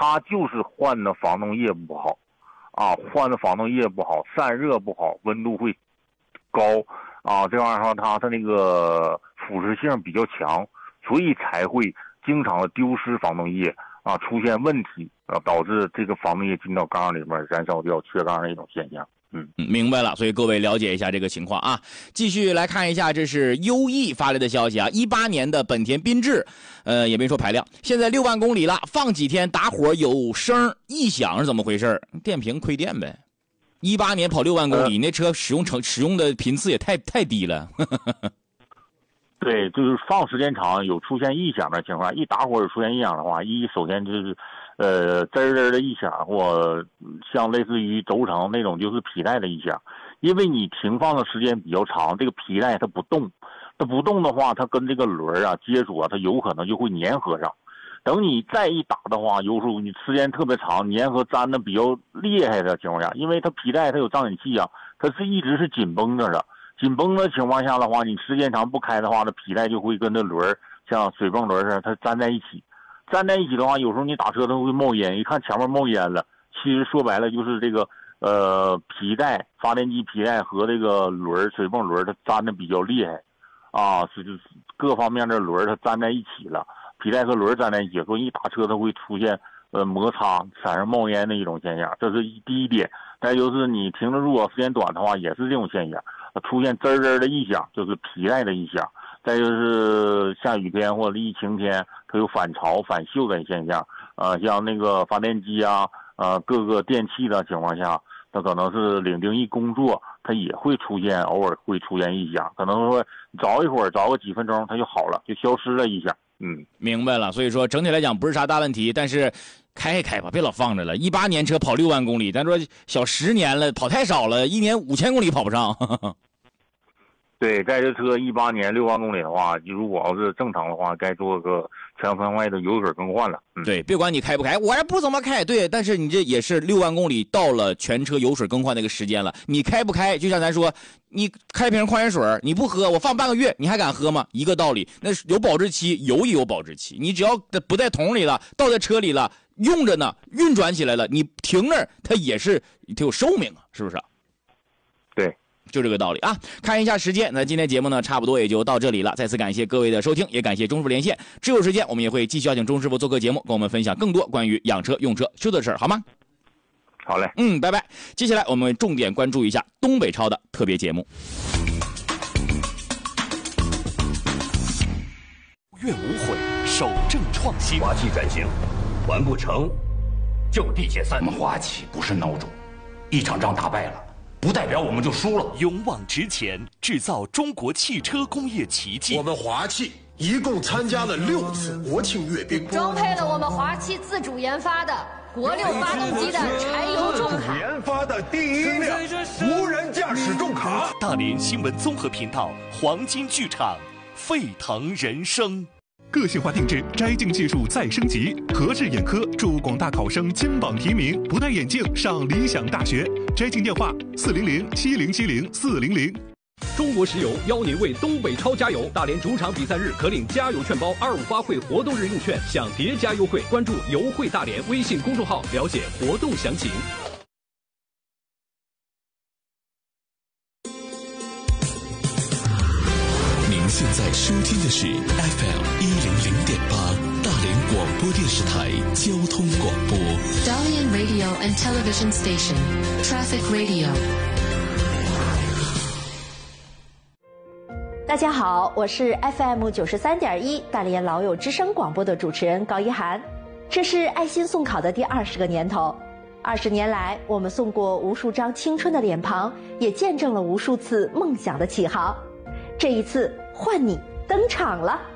它就是换的防冻液不好，换的防冻液不好，散热不好，温度会高，这玩意儿说它那个腐蚀性比较强，所以才会经常的丢失防冻液出现问题导致这个防冻液进到缸里面燃烧掉缺缸的一种现象。 明白了，所以各位了解一下这个情况啊。继续来看一下，这是优异发来的消息啊，18年的本田缤智，也没说排量，现在6万公里了，放几天打火有声异响是怎么回事？电瓶亏电呗。18年跑6万公里，那车使用的频次也太低了。 对，就是放时间长有出现异响的情况，一打火有出现异响的话，首先就是滋儿的异响，或像类似于轴承那种就是皮带的异响，因为你停放的时间比较长，这个皮带它不动，的话，它跟这个轮接触它有可能就会粘合上。等你再一打的话，有时候你时间特别长，粘合粘的比较厉害的情况下，因为它皮带它有张紧器它是一直是紧绷着的。紧绷的情况下的话，你时间长不开的话，这皮带就会跟这轮像水泵轮似的，它粘在一起。粘在一起的话，有时候你打车它会冒烟，一看前面冒烟了，其实说白了就是这个皮带、发电机皮带和这个水泵轮它粘的比较厉害是各方面的轮它粘在一起了，皮带和轮粘在一起，所以一打车它会出现摩擦产生冒烟的一种现象，这是第一点。再就是你停得住时间短的话，也是这种现象，出现滋儿的异响，就是皮带的异响。再就是下雨天或者疫情天，它有反潮反锈的现象，像那个发电机各个电器的情况下，它可能是领定一工作，它也会偶尔会出现异响，可能说找一会儿，找个几分钟它就好了，就消失了异响。 明白了。所以说整体来讲不是啥大问题，但是开一开吧，别老放着了。18年车跑6万公里，咱说小10年了，跑太少了，一年5000公里跑不上。 对，在这车18年6万公里的话，如果要是正常的话，该做个全方位的油水更换了。 对，别管你开不开，我还不怎么开。对，但是你这也是6万公里到了全车油水更换那个时间了，你开不开？就像咱说，你开瓶矿泉水，你不喝，我放半个月，你还敢喝吗？一个道理，那有保质期，油也有保质期，你只要不在桶里了，倒在车里了，用着呢，运转起来了，你停那儿，它有寿命啊，是不是？ 对。 就这个道理啊！看一下时间，那今天节目呢，差不多也就到这里了。再次感谢各位的收听，也感谢钟师傅连线。只有时间，我们也会继续邀请钟师傅做客节目，跟我们分享更多关于养车、用车、修的事儿，好吗？ 好嘞， 拜拜。接下来我们重点关注一下东北超的特别节目。 愿无悔，守正创新。 华企转型完不成，就地解散。 我们华企不是孬种，一场仗打败了，不代表我们就输了。 勇往直前，制造中国汽车工业奇迹。 我们华汽一共参加了6次国庆阅兵， 装配了我们华汽自主研发的国6发动机的柴油重卡， 研发的第1辆无人驾驶重卡。 大连新闻综合频道黄金剧场，沸腾人生。个性化定制，摘镜技术再升级。和智眼科祝广大考生金榜题名，不戴眼镜上理想大学。摘镜电话400-7070-400。 中国石油邀您为东北超加油！大连主场比赛日可领加油券包，258会活动日用券享叠加优惠。关注“油会大连”微信公众号了解活动详情。 您现在收听的是 FM100.8大连广播电视台交通广播。 Dalian Radio and Television Station, Traffic Radio。 大家好，我是 FM93.1大连老友之声广播的主持人高一涵。这是爱心送考的第20个年头，20年来，我们送过无数张青春的脸庞，也见证了无数次梦想的起航。这一次，换你登场了。